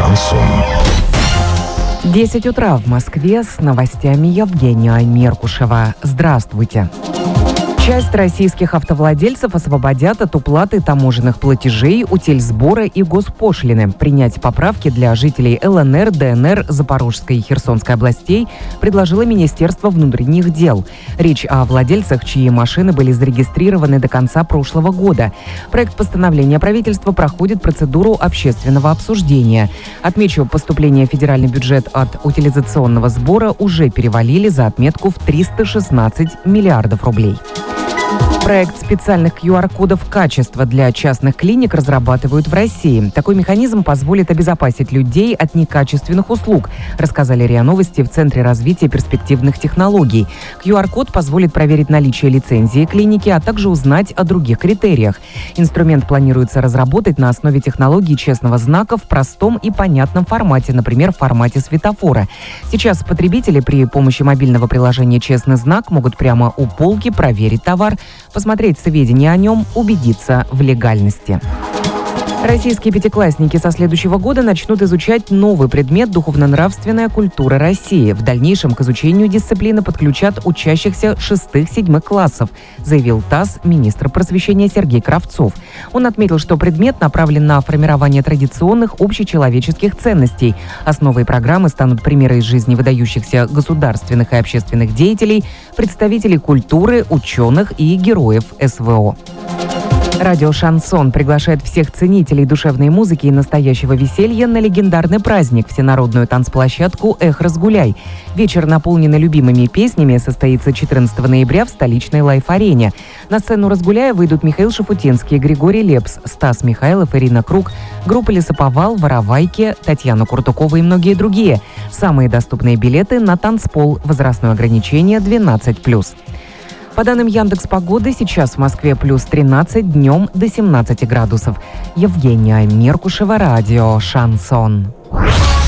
«Шансон». 10 утра в Москве, с новостями Евгения Меркушева. Здравствуйте. Часть российских автовладельцев освободят от уплаты таможенных платежей, утильсбора и госпошлины. Принять поправки для жителей ЛНР, ДНР, Запорожской и Херсонской областей предложило Министерство внутренних дел. Речь о владельцах, чьи машины были зарегистрированы до конца прошлого года. Проект постановления правительства проходит процедуру общественного обсуждения. Отмечу, поступления в федеральный бюджет от утилизационного сбора уже перевалили за отметку в 316 миллиардов рублей. Проект специальных QR-кодов качества для частных клиник разрабатывают в России. Такой механизм позволит обезопасить людей от некачественных услуг, рассказали РИА Новости в Центре развития перспективных технологий. QR-код позволит проверить наличие лицензии клиники, а также узнать о других критериях. Инструмент планируется разработать на основе технологии честного знака в простом и понятном формате, например, в формате светофора. Сейчас потребители при помощи мобильного приложения «Честный знак» могут прямо у полки проверить товар, посмотреть сведения о нем, убедиться в легальности. Российские пятиклассники со следующего года начнут изучать новый предмет «Духовно-нравственная культура России». В дальнейшем к изучению дисциплины подключат учащихся 6-7 классов, заявил ТАСС министр просвещения Сергей Кравцов. Он отметил, что предмет направлен на формирование традиционных общечеловеческих ценностей. Основой программы станут примеры из жизни выдающихся государственных и общественных деятелей, представителей культуры, ученых и героев СВО. Радио «Шансон» приглашает всех ценителей душевной музыки и настоящего веселья на легендарный праздник – всенародную танцплощадку «Эх, разгуляй». Вечер, наполненный любимыми песнями, состоится 14 ноября в столичной Лайф-арене. На сцену «Разгуляя» выйдут Михаил Шафутинский, Григорий Лепс, Стас Михайлов, Ирина Круг, группа «Лесоповал», «Воровайки», Татьяна Куртукова и многие другие. Самые доступные билеты на танцпол. Возрастное ограничение 12+. По данным Яндекс.Погоды, сейчас в Москве плюс 13, днем до 17 градусов. Евгения Меркушева, радио «Шансон».